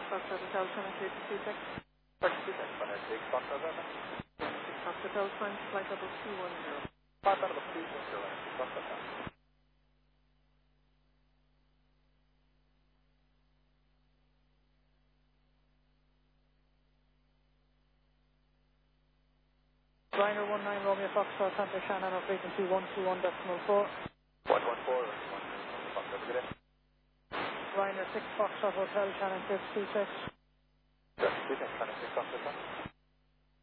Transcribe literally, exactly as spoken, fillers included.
Foxtrot Hotel, Channel thirty-two six. thirty-two six, one oh six, Foxtrot Hotel. six Foxtrot Hotel, French, flight level two one zero. Flight level two one zero, six Foxtrot Hotel. Ryanair one nine Romeo Foxtrot, Santa Shannon of frequency one two one decimal four. one one four, one two one, Foxtrot, good day. Ryanair six Foxtrot Hotel, Shannon thirty-two six. thirty-two six, Shannon six Foxtrot Hotel.